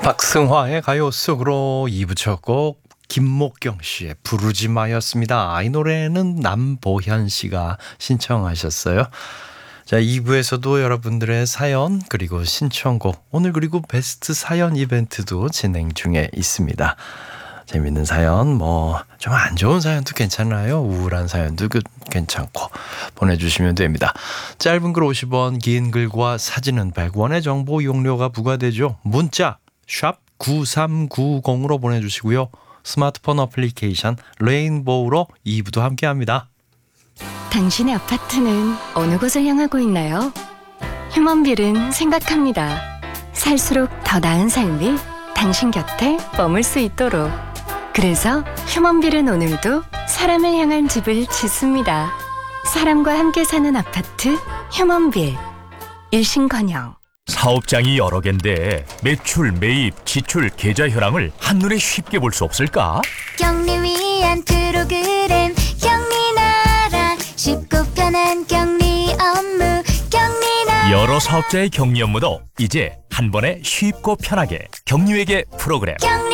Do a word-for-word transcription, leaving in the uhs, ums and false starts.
박승화의 가요 속으로 이 부 첫 곡 김목경 씨의 부르지 마였습니다. 이 노래는 남보현 씨가 신청하셨어요. 자, 이 부에서도 여러분들의 사연 그리고 신청곡, 오늘 그리고 베스트 사연 이벤트도 진행 중에 있습니다. 재밌는 사연, 뭐 좀 안 좋은 사연도 괜찮아요. 우울한 사연도 괜찮고 보내주시면 됩니다. 짧은 글 오십 원, 긴 글과 사진은 백 원의 정보 용료가 부과되죠. 문자 샵 구삼구공으로 보내주시고요. 스마트폰 어플리케이션 레인보우로 이 부도 함께합니다. 당신의 아파트는 어느 곳을 향하고 있나요? 휴먼빌은 생각합니다. 살수록 더 나은 삶이 당신 곁에 머물 수 있도록. 그래서 휴먼빌은 오늘도 사람을 향한 집을 짓습니다. 사람과 함께 사는 아파트 휴먼빌. 일신건영. 사업장이 여러 갠데 매출, 매입, 지출, 계좌 현황을 한눈에 쉽게 볼 수 없을까? 경리 위한 프로그램 경리나라, 쉽고 편한 경리 업무 경리나라. 여러 사업자의 격리 업무도 이제 한 번에 쉽고 편하게 경리회계 프로그램 경리